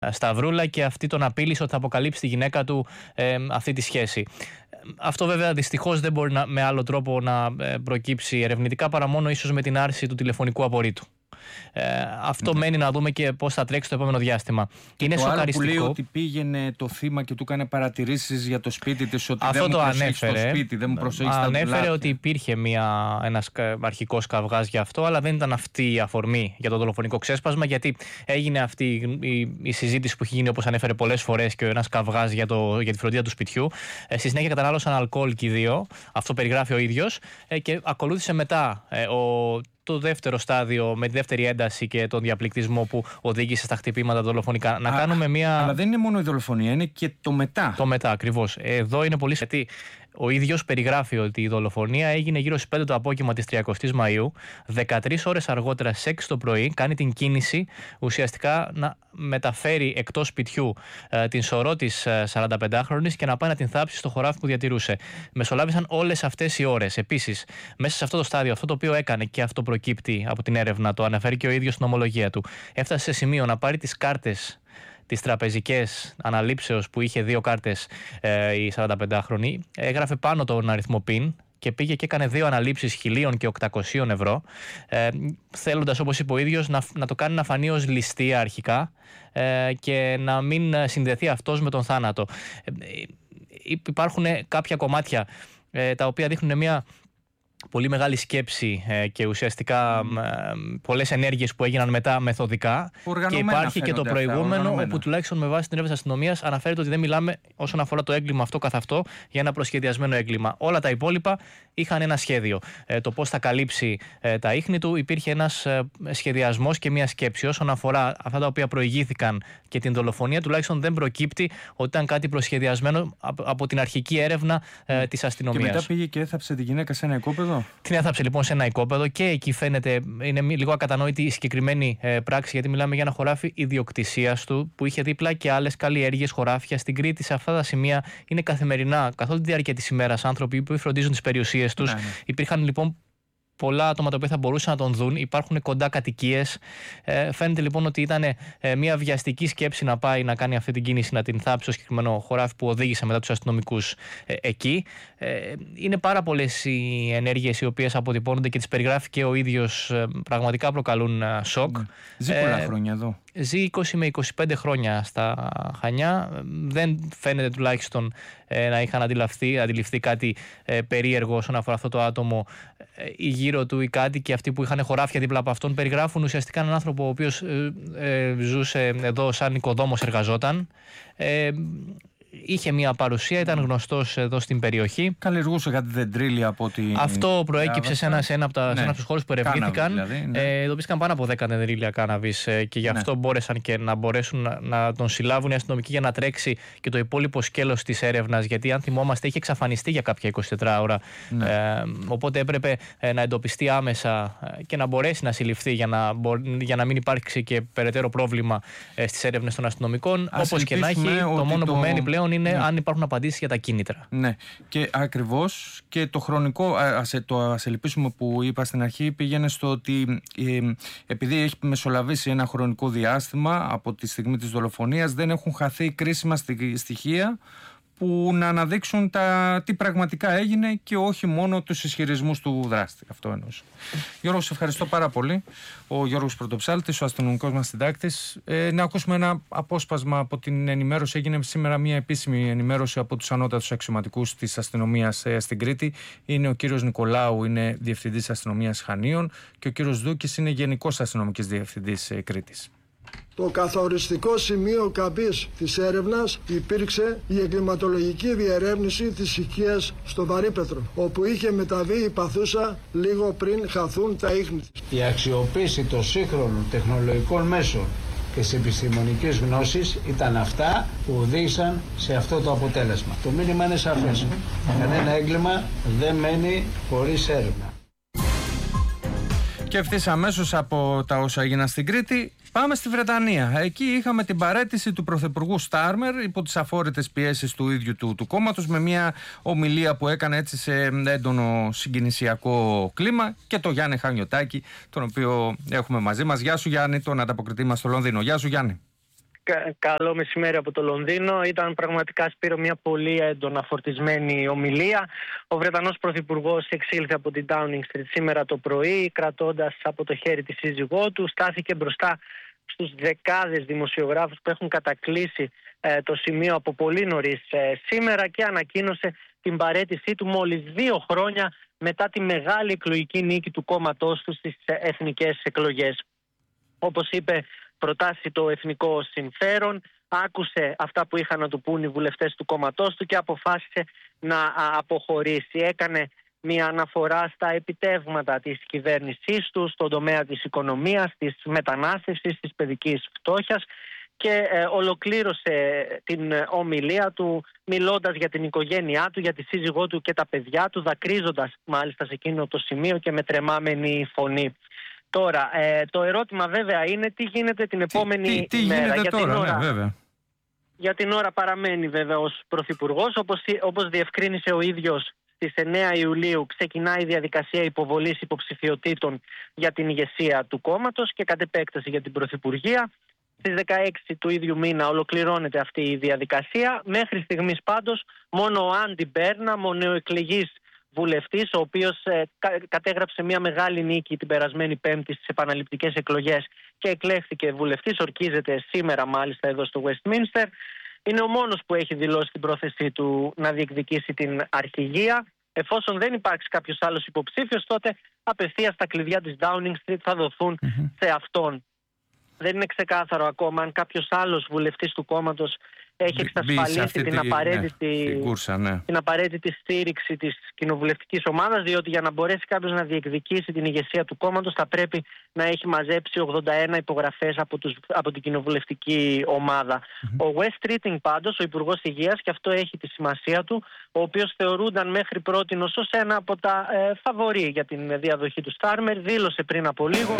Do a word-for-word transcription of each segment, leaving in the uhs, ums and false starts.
Σταυρούλα και αυτή τον απείλησε ότι θα αποκαλύψει τη γυναίκα του ε, αυτή τη σχέση. Αυτό βέβαια δυστυχώς δεν μπορεί να, με άλλο τρόπο να προκύψει ερευνητικά παρά μόνο ίσως με την άρση του τηλεφωνικού απορρίτου. Ε, αυτό ναι. μένει να δούμε και πώς θα τρέξει το επόμενο διάστημα. Και είναι το σοκαριστικό. Άλλο που λέει ότι πήγαινε το θύμα και του έκανε παρατηρήσεις για το σπίτι της, ότι αυτό δεν το μου προσέχει ανέφερε. το σπίτι, δεν μου προσέχει στα Ανέφερε δουλάτια. ότι υπήρχε μια, ένας αρχικός καυγάς για αυτό, αλλά δεν ήταν αυτή η αφορμή για το δολοφονικό ξέσπασμα, γιατί έγινε αυτή η, η συζήτηση που έχει γίνει, όπως ανέφερε πολλές φορές, και ένας καυγάς για, για τη φροντίδα του σπιτιού. Ε, στη συνέχεια κατανάλωσαν αλκοόλ και οι δύο, αυτό περιγράφει ο ίδιος, ε, και ακολούθησε μετά ε, ο. Το δεύτερο στάδιο με τη δεύτερη ένταση και τον διαπληκτισμό που οδήγησε στα χτυπήματα δολοφονικά. Να Α, κάνουμε μια. Αλλά δεν είναι μόνο η δολοφονία, είναι και το μετά. Το μετά, ακριβώς. Εδώ είναι πολύ γιατί ο ίδιος περιγράφει ότι η δολοφονία έγινε γύρω στις πέντε το απόγευμα της τριακοστής Μαΐου. δεκατρείς ώρες αργότερα, στις έξι το πρωί, κάνει την κίνηση ουσιαστικά να μεταφέρει εκτός σπιτιού ε, την σωρό της ε, σαρανταπεντάχρονης και να πάει να την θάψει στο χωράφι που διατηρούσε. Μεσολάβησαν όλες αυτές οι ώρες. Επίσης, μέσα σε αυτό το στάδιο, αυτό το οποίο έκανε και αυτό προκύπτει από την έρευνα, το αναφέρει και ο ίδιος στην ομολογία του, έφτασε σε σημείο να πάρει τις κάρτες, τις τραπεζικές αναλήψεως που είχε δύο κάρτες ε, η σαρανταπεντάχρονη, έγραφε πάνω τον αριθμό πιν και πήγε και έκανε δύο αναλήψεις χίλια και οκτακόσια ευρώ, ε, θέλοντας, όπως είπε ο ίδιος, να, να το κάνει να φανεί ως ληστεία αρχικά ε, και να μην συνδεθεί αυτός με τον θάνατο. Ε, υπάρχουν κάποια κομμάτια ε, τα οποία δείχνουν μια πολύ μεγάλη σκέψη ε, και ουσιαστικά mm. ε, πολλές ενέργειες που έγιναν μετά μεθοδικά. Και υπάρχει και το προηγούμενο, αυτά, όπου τουλάχιστον με βάση την έρευνα της αστυνομίας αναφέρεται ότι δεν μιλάμε όσον αφορά το έγκλημα αυτό καθ' αυτό για ένα προσχεδιασμένο έγκλημα. Όλα τα υπόλοιπα είχαν ένα σχέδιο. Ε, το πώς θα καλύψει ε, τα ίχνη του, υπήρχε ένας ε, σχεδιασμός και μια σκέψη. Όσον αφορά αυτά τα οποία προηγήθηκαν και την δολοφονία, τουλάχιστον δεν προκύπτει ότι ήταν κάτι προσχεδιασμένο από, από την αρχική έρευνα ε, της αστυνομίας. Και μετά πήγε και έθαψε τη γυναίκα σε ένα οικόπεδο. Την έθαψε λοιπόν σε ένα οικόπεδο και εκεί φαίνεται, είναι λίγο ακατανόητη η συγκεκριμένη ε, πράξη, γιατί μιλάμε για ένα χωράφι ιδιοκτησίας του που είχε δίπλα και άλλες καλλιέργειες, χωράφια στην Κρήτη. Σε αυτά τα σημεία είναι καθημερινά, καθ' όλη τη διάρκεια της ημέρας, άνθρωποι που φροντίζουν τις περιουσίες τους. Ναι, ναι. Υπήρχαν λοιπόν πολλά άτομα τα οποία θα μπορούσαν να τον δουν, υπάρχουν κοντά κατοικίες. Ε, φαίνεται λοιπόν ότι ήταν ε, μια βιαστική σκέψη να πάει να κάνει αυτή την κίνηση, να την θάψει στο συγκεκριμένο χωράφι που οδήγησε μετά τους αστυνομικούς ε, εκεί. Ε, είναι πάρα πολλές οι ενέργειες οι οποίες αποτυπώνονται και τις περιγράφει και ο ίδιος, ε, πραγματικά προκαλούν ε, σοκ. Ζει πολλά ε, χρόνια εδώ. Ζει είκοσι με είκοσι πέντε χρόνια στα Χανιά. Δεν φαίνεται τουλάχιστον ε, να είχαν αντιληφθεί, αντιληφθεί κάτι ε, περίεργο όσον αφορά αυτό το άτομο ε, ή γύρω του ή κάτι, και αυτοί που είχαν χωράφια δίπλα από αυτόν περιγράφουν ουσιαστικά έναν άνθρωπο ο οποίος ε, ε, ζούσε εδώ σαν οικοδόμος, εργαζόταν. Ε, Είχε μια παρουσία, ήταν γνωστός εδώ στην περιοχή. Καλλιεργούσε κάτι δεντρίλια από ό,τι. Αυτό προέκυψε σε ένα, σε ένα από, τα, ναι. σε ένα από τους χώρους που ερευνήθηκαν. Δηλαδή, ναι. ε, Εντοπίστηκαν πάνω από δέκα δεντρίλια κάναβης ε, και γι' αυτό ναι. μπόρεσαν και να μπορέσουν να, να τον συλλάβουν οι αστυνομικοί για να τρέξει και το υπόλοιπο σκέλος της έρευνας. Γιατί, αν θυμόμαστε, είχε εξαφανιστεί για κάποια εικοσιτετρά ώρα. Ναι. Ε, οπότε έπρεπε ε, να εντοπιστεί άμεσα και να μπορέσει να συλληφθεί για να, για να μην υπάρξει και περαιτέρω πρόβλημα ε, στις έρευνες των αστυνομικών. Όπως και να έχει, το μόνο το... που μένει πλέον είναι ναι. αν υπάρχουν απαντήσεις για τα κίνητρα. Ναι, και ακριβώς, και το χρονικό, ας, το ας ελπίσουμε που είπα στην αρχή, πήγαινε στο ότι ε, επειδή έχει μεσολαβήσει ένα χρονικό διάστημα από τη στιγμή της δολοφονίας, δεν έχουν χαθεί κρίσιμα στοιχεία που να αναδείξουν τα, τι πραγματικά έγινε και όχι μόνο τους ισχυρισμούς του δράστη. Αυτό εννοούσα. Γιώργο, σε ευχαριστώ πάρα πολύ. Ο Γιώργος Πρωτοψάλτης, ο αστυνομικός μας συντάκτης. Ε, να ακούσουμε ένα απόσπασμα από την ενημέρωση. Έγινε σήμερα μια επίσημη ενημέρωση από τους ανώτατους αξιωματικούς της αστυνομίας ε, στην Κρήτη. Είναι ο κύριος Νικολάου, είναι διευθυντής αστυνομίας Χανίων, και ο κύριος Δούκης είναι γενικός αστυνομικής διευθυντής ε, Κρήτης. Το καθοριστικό σημείο καμπής της έρευνας υπήρξε η εγκληματολογική διερεύνηση της οικίας στο Βαρύπετρο, όπου είχε μεταβεί η παθούσα λίγο πριν χαθούν τα ίχνη της. Η αξιοποίηση των σύγχρονων τεχνολογικών μέσων και της επιστημονικής γνώσης ήταν αυτά που οδήγησαν σε αυτό το αποτέλεσμα. Το μήνυμα είναι σαφές. Κανένα έγκλημα δεν μένει χωρίς έρευνα. Και ευθύς αμέσως από τα όσα έγιναν στην Κρήτη, πάμε στη Βρετανία. Εκεί είχαμε την παραίτηση του Πρωθυπουργού Στάρμερ υπό τις αφόρητες πιέσεις του ίδιου του, του κόμματος, με μια ομιλία που έκανε έτσι σε έντονο συγκινησιακό κλίμα, και το Γιάννη Χανιωτάκη, τον οποίο έχουμε μαζί μας. Γεια σου Γιάννη, τον ανταποκριτή μας στο Λονδίνο. Γεια σου Γιάννη. Κα, καλό μεσημέρι από το Λονδίνο. Ήταν πραγματικά, Σπύρο, μια πολύ έντονα φορτισμένη ομιλία. Ο Βρετανός Πρωθυπουργός εξήλθε από την Downing Street σήμερα το πρωί, κρατώντας από το χέρι τη σύζυγό του. Στάθηκε μπροστά στους δεκάδες δημοσιογράφους που έχουν κατακλείσει ε, το σημείο από πολύ νωρίς ε, σήμερα και ανακοίνωσε την παραίτησή του μόλις δύο χρόνια μετά τη μεγάλη εκλογική νίκη του κόμματός του στις ε, εθνικές εκλογές. Όπως είπε, προτάσει το εθνικό συμφέρον, άκουσε αυτά που είχαν να του πούν οι βουλευτές του κόμματός του και αποφάσισε να αποχωρήσει. Έκανε μια αναφορά στα επιτεύγματα της κυβέρνησής του στον τομέα της οικονομίας, της μετανάστευσης, της παιδικής φτώχειας και ε, ολοκλήρωσε την ομιλία του μιλώντας για την οικογένειά του, για τη σύζυγό του και τα παιδιά του, δακρύζοντας μάλιστα σε εκείνο το σημείο και με τρεμάμενη φωνή. Τώρα, ε, το ερώτημα βέβαια είναι τι γίνεται την επόμενη τι, τι, τι μέρα. Γίνεται για, τώρα, την ώρα, ναι, βέβαια. για την ώρα παραμένει βέβαια ως πρωθυπουργός, όπως, όπως διευκρίνησε ο ίδιος. Στις εννέα Ιουλίου ξεκινάει η διαδικασία υποβολής υποψηφιωτήτων για την ηγεσία του κόμματος και κατ' επέκταση για την πρωθυπουργία. Στις δεκαέξι του ίδιου μήνα ολοκληρώνεται αυτή η διαδικασία. Μέχρι στιγμής πάντως μόνο ο Άντι Μπέρναμ, ο νεοεκλεγής βουλευτής, ο οποίος ε, κα, κατέγραψε μια μεγάλη νίκη την περασμένη Πέμπτη στις επαναληπτικές εκλογές και εκλέχθηκε βουλευτής, ορκίζεται σήμερα μάλιστα εδώ στο Westminster. Είναι ο μόνος που έχει δηλώσει την πρόθεσή του να διεκδικήσει την αρχηγία. Εφόσον δεν υπάρξει κάποιος άλλος υποψήφιος, τότε απευθείας τα κλειδιά της Downing Street θα δοθούν mm-hmm. σε αυτόν. Δεν είναι ξεκάθαρο ακόμα αν κάποιος άλλος βουλευτής του κόμματος έχει εξασφαλίσει την, απαραίτητη, ναι, κούρσα, ναι. την απαραίτητη στήριξη της κοινοβουλευτικής ομάδας, διότι για να μπορέσει κάποιος να διεκδικήσει την ηγεσία του κόμματος θα πρέπει να έχει μαζέψει ογδόντα ένα υπογραφές από, τους, από την κοινοβουλευτική ομάδα. Mm-hmm. Ο Wes Streeting πάντως, ο Υπουργός Υγείας, και αυτό έχει τη σημασία του, ο οποίος θεωρούνταν μέχρι πρότινος ως ένα από τα ε, φαβορί για την διαδοχή του Στάρμερ, δήλωσε πριν από λίγο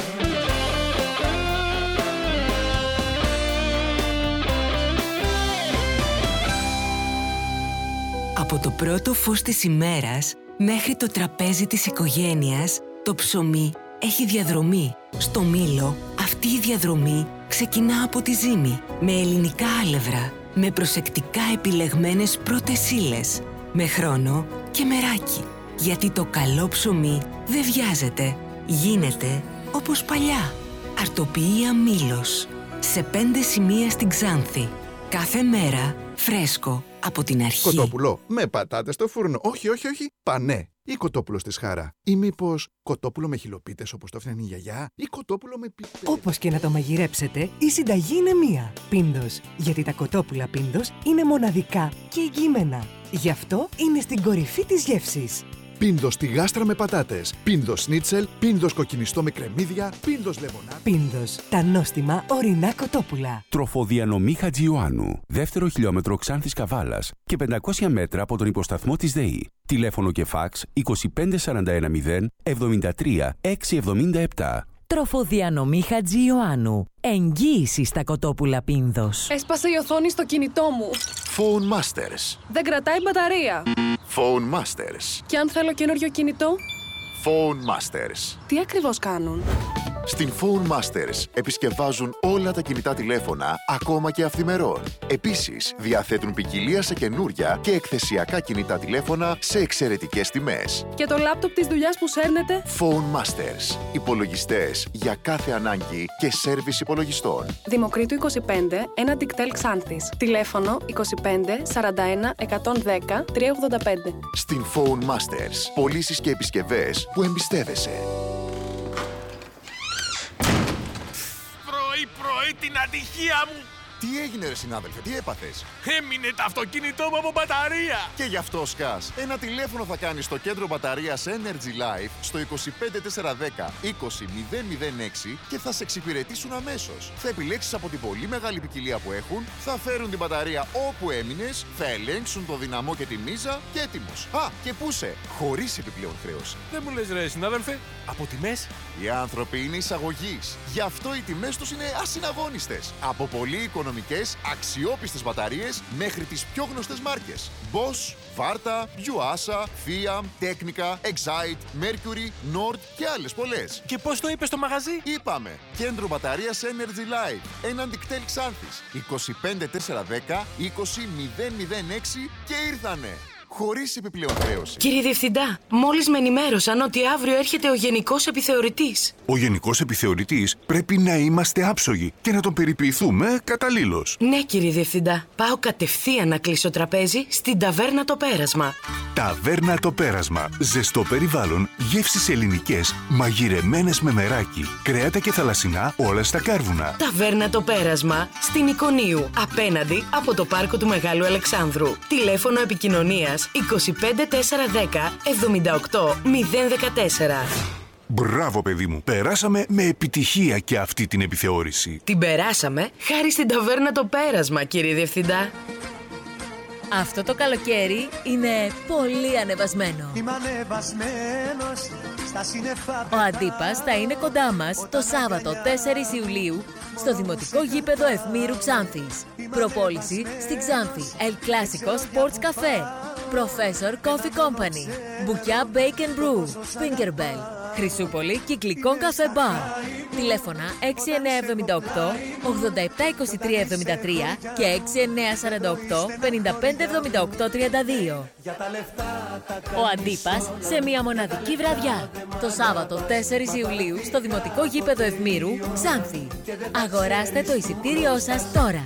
από το πρώτο φως της ημέρας μέχρι το τραπέζι της οικογένειας, το ψωμί έχει διαδρομή. Στο Μήλο, αυτή η διαδρομή ξεκινά από τη ζύμη, με ελληνικά άλευρα, με προσεκτικά επιλεγμένες πρώτες ύλες, με χρόνο και μεράκι. Γιατί το καλό ψωμί δεν βιάζεται, γίνεται όπως παλιά. Αρτοποιία Μήλος, σε πέντε σημεία στην Ξάνθη. Κάθε μέρα φρέσκο από την αρχή. Κοτόπουλο με πατάτες στο φούρνο. Όχι, όχι, όχι. Πανέ. Ή κοτόπουλο στη σχάρα. Ή μήπως κοτόπουλο με χυλοπίτες όπως το έφτιανε η γιαγιά. Ή κοτόπουλο με πίπες. Όπως και να το μαγειρέψετε, η συνταγή είναι μία. Πίντος. Γιατί τα κοτόπουλα Πίντος είναι μοναδικά και εγγυημένα. Γι' αυτό είναι στην κορυφή της γεύσης. Πίντος στη γάστρα με πατάτες. Πίντος σνίτσελ. Πίντος κοκκινιστό με κρεμμύδια. Πίντος λεμονά. Πίντος. Τα νόστιμα ορεινά κοτόπουλα. Τροφοδιανομή Χατζιωάννου. Δεύτερο χιλιόμετρο Ξάνθης Καβάλας και πεντακόσια μέτρα από τον υποσταθμό της ΔΕΗ. Τηλέφωνο και φάξ είκοσι πέντε σαράντα ένα μηδέν εβδομήντα τρία εξακόσια εβδομήντα επτά. Τροφοδιανομή Χατζιωάννου. Εγγύηση στα κοτόπουλα Πίνδος. Έσπασε η οθόνη στο κινητό μου. Phone Masters. Δεν κρατάει μπαταρία. Phone Masters. Και αν θέλω καινούριο κινητό? Phone Masters. Τι ακριβώς κάνουν? Στην Phone Masters επισκευάζουν όλα τα κινητά τηλέφωνα, ακόμα και αυθημερών. Επίσης, διαθέτουν ποικιλία σε καινούρια και εκθεσιακά κινητά τηλέφωνα σε εξαιρετικές τιμές. Και το λάπτοπ της δουλειάς που σέρνετε? Phone Masters. Υπολογιστές για κάθε ανάγκη και σέρβις υπολογιστών. Δημοκρίτου είκοσι πέντε, ένα Dicktel Xanthis. Τηλέφωνο είκοσι πέντε σαράντα ένα εκατόν δέκα τριακόσια ογδόντα πέντε. Στην Phone Masters. Πωλήσεις και επισκευές που εμπιστεύεσαι. Πρωί-πρωί την ατυχία μου! Τι έγινε ρε συνάδελφε, τι έπαθες? Έμεινε το αυτοκίνητό μου από μπαταρία! Και γι' αυτό σκάς. Ένα τηλέφωνο θα κάνεις στο κέντρο μπαταρίας Energy Life στο είκοσι πέντε τετρακόσια δέκα είκοσι μηδέν μηδέν έξι και θα σε εξυπηρετήσουν αμέσως. Θα επιλέξεις από την πολύ μεγάλη ποικιλία που έχουν, θα φέρουν την μπαταρία όπου έμεινες, θα ελέγξουν το δυναμό και τη μίζα και έτοιμος. Α, και πούσε, χωρίς επιπλέον χρέωση. Δεν μου λες ρε συνάδελφε, από τιμές? Οι άνθρωποι είναι εισαγωγής. Γι' αυτό οι τιμές τους είναι ασυναγώνιστες. Από πολύ οικονομικές οικονομικές, αξιόπιστες μπαταρίες μέχρι τις πιο γνωστές μάρκες. Bosch, Varta, Yuasa, Fiat, Technica, Excite, Mercury, Nord και άλλες πολλές. Και πώς το είπες στο μαγαζί? Είπαμε, κέντρο μπαταρίας Energy Live, έναν δικτέλ Ξάνθης, είκοσι πέντε τετρακόσια δέκα είκοσι μηδέν μηδέν έξι και ήρθανε. Χωρίς επιπλέον χρέωση. Κύριε Διευθυντά, μόλις με ενημέρωσαν ότι αύριο έρχεται ο Γενικός Επιθεωρητής. Ο Γενικός Επιθεωρητής πρέπει να είμαστε άψογοι και να τον περιποιηθούμε καταλήλως. Ναι, κύριε Διευθυντά. Πάω κατευθείαν να κλείσω τραπέζι στην Ταβέρνα Το Πέρασμα. Ταβέρνα Το Πέρασμα. Ζεστό περιβάλλον, γεύσεις ελληνικές, μαγειρεμένες με μεράκι, κρέατα και θαλασσινά όλα στα κάρβουνα. Ταβέρνα Το Πέρασμα στην Εικονίου, απέναντι από το πάρκο του Μεγάλου Αλεξάνδρου. Τηλέφωνο επικοινωνίας είκοσι πέντε τετρακόσια δέκα εβδομήντα οκτώ μηδέν δεκατέσσερα. Μπράβο, παιδί μου. Περάσαμε με επιτυχία και αυτή την επιθεώρηση. Την περάσαμε χάρη στην Ταβέρνα Το Πέρασμα, κύριε Διευθυντά. Αυτό το καλοκαίρι είναι πολύ ανεβασμένο. Είμαι ανεβασμένος στα σύννεφα. Ο Αντίπας θα είναι κοντά μας το Σάββατο τέσσερις Ιουλίου στο Δημοτικό Γήπεδο Ευμήρου Ξάνθης. Προπόληση στη Ξάνθη El Clásico Sports Café, Professor Coffee Company, Μπουκιά Bake and Brew, Finkerbell, Χρυσούπολη Κυκλικών Καφέ Μπαρ. Τηλέφωνα έξι εννιά εβδομήντα οκτώ ογδόντα επτά είκοσι τρία εβδομήντα τρία και έξι εννιά σαράντα οκτώ πενήντα πέντε εβδομήντα οκτώ τριάντα δύο. Ο Αντίπας σε μια μοναδική βραδιά. Το Σάββατο τέσσερις Ιουλίου στο Δημοτικό Γήπεδο Ευμήρου, Ξάνθη. Αγοράστε το εισιτήριό σας τώρα.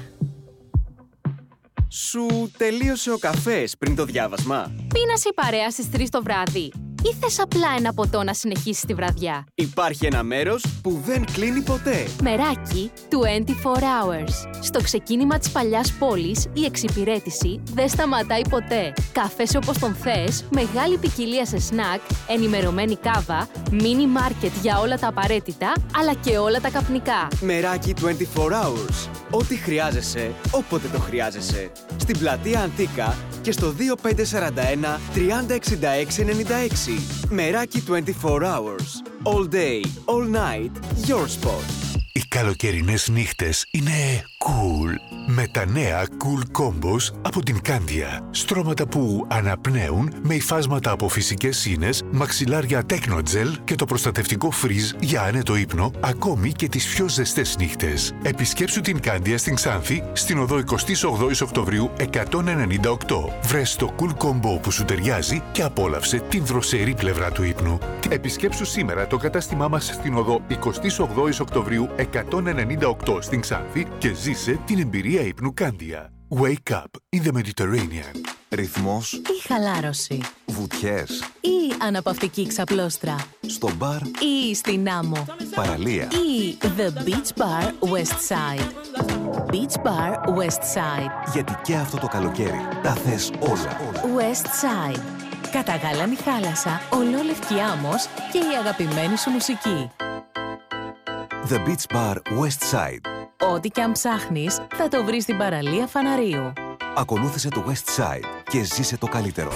Σου τελείωσε ο καφές πριν το διάβασμα? Πίνασε η παρέα στις τρεις το βράδυ ή θες απλά ένα ποτό να συνεχίσεις τη βραδιά? Υπάρχει ένα μέρος που δεν κλείνει ποτέ. Μεράκι είκοσι τέσσερις hours. Στο ξεκίνημα της παλιάς πόλης, η εξυπηρέτηση δεν σταματάει ποτέ. Καφές όπως τον θες, μεγάλη ποικιλία σε σνακ, ενημερωμένη κάβα, μίνι μάρκετ για όλα τα απαραίτητα, αλλά και όλα τα καπνικά. Μεράκι είκοσι τέσσερις hours. Ό,τι χρειάζεσαι, όποτε το χρειάζεσαι. Στην πλατεία Αντίκα και στο δύο πέντε τέσσερα ένα τριάντα εξήντα έξι ενενήντα έξι. Μεράκι είκοσι τέσσερις hours. All day, all night, your spot. Οι καλοκαιρινές νύχτες είναι cool. Με τα νέα Cool Combos από την Candia. Στρώματα που αναπνέουν με υφάσματα από φυσικές ίνες, μαξιλάρια Technogel και το προστατευτικό Freeze για άνετο ύπνο, ακόμη και τις πιο ζεστές νύχτες. Επισκέψου την Candia στην Ξάνθη, στην οδό εικοστή όγδοη Οκτωβρίου εκατόν ενενήντα οκτώ. Βρες το Cool Combo που σου ταιριάζει και απόλαυσε την δροσερή πλευρά του ύπνου. Επισκέψου σήμερα το κατάστημά μας στην οδό εικοστή όγδοη Οκτωβρίου εκατόν ενενήντα οκτώ στην Ξάνθη και ζήσε την εμπειρία ύπνου Candia. Wake up in the Mediterranean. Ρυθμός Ή χαλάρωση. Βουτιές Ή αναπαυτική ξαπλώστρα. στο μπαρ Ή στην άμμο. παραλία. Ή The Beach Bar West Side. Beach Bar West Side. Γιατί και αυτό το καλοκαίρι τα θες όλα. West Side. Καταγάλανη θάλασσα, ολόλευκη άμμος και η αγαπημένη σου μουσική. The Beach Bar West Side. Ό,τι και αν ψάχνεις, θα το βρεις στην παραλία Φαναρίου. Ακολούθησε το West Side και ζήσε το καλύτερο.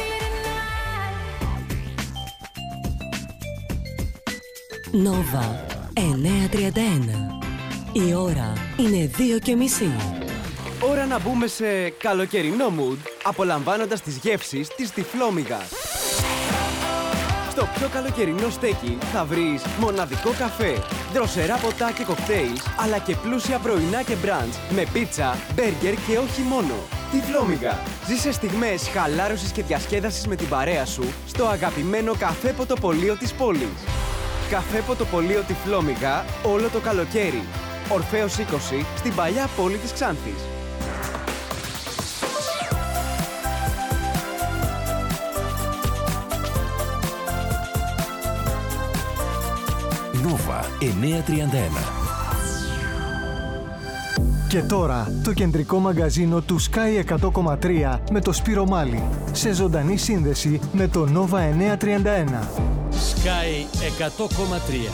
Nova εννιακόσια τριάντα ένα. Η ώρα είναι δύο και μισή. Ώρα να μπούμε σε καλοκαιρινό mood, απολαμβάνοντας τις γεύσεις της Τυφλόμυγας. Στο πιο καλοκαιρινό στέκι θα βρεις μοναδικό καφέ, δροσερά ποτά και κοκτέιλς, αλλά και πλούσια πρωινά και μπραντς με πίτσα, μπέργκερ και όχι μόνο. Τυφλόμυγα. Ζήσε στιγμές χαλάρωσης και διασκέδασης με την παρέα σου στο αγαπημένο καφέ ποτοπωλείο της πόλης. Καφέ ποτοπωλείο Τυφλόμυγα όλο το καλοκαίρι. Ορφέως είκοσι στην παλιά πόλη της Ξάνθης. Nova εννιακόσια τριάντα ένα. Και τώρα το κεντρικό μαγκαζίνο του Sky εκατό κόμμα τρία με το Σπύρο Μάλη. Σε ζωντανή σύνδεση με το Nova εννιακόσια τριάντα ένα. Sky εκατό κόμμα τρία.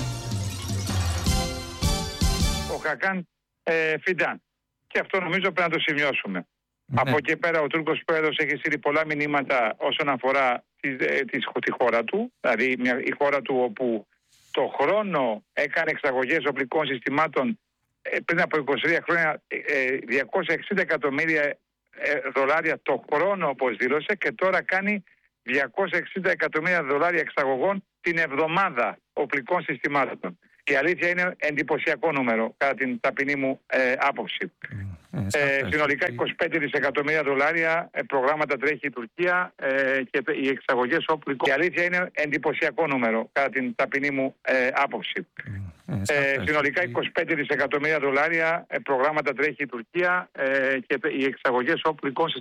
Ο Χακάν ε, Φιντάν. Και αυτό νομίζω πρέπει να το σημειώσουμε. Ναι. Από εκεί πέρα ο Τούρκος πρόεδρος έχει στείλει πολλά μηνύματα όσον αφορά τη, ε, τη, τη χώρα του. Δηλαδή μια, η χώρα του όπου το χρόνο έκανε εξαγωγές οπλικών συστημάτων ε, πριν από είκοσι τρία χρόνια ε, διακόσια εξήντα εκατομμύρια ε, δολάρια το χρόνο, όπως δήλωσε, και τώρα κάνει διακόσια εξήντα εκατομμύρια δολάρια εξαγωγών την εβδομάδα οπλικών συστημάτων. Η αλήθεια είναι εντυπωσιακό νούμερο, κατά την ταπεινή μου ε, άποψη. Ε, ε, συνολικά είκοσι πέντε δισεκατομμύρια δολάρια ε, προγράμματα τρέχει η Τουρκία ε, και οι εξαγωγές όπλικων. Η αλήθεια είναι εντυπωσιακό νούμερο, κατά την ταπεινή μου ε, άποψη. Ε, συνολικά είκοσι πέντε δισεκατομμύρια δολάρια ε, προγράμματα τρέχει η Τουρκία ε, και οι εξαγωγές όπλικων